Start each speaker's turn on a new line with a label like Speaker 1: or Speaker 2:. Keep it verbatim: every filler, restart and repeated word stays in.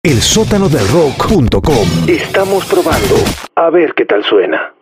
Speaker 1: el sótano del rock punto com. Estamos probando. A ver qué tal suena.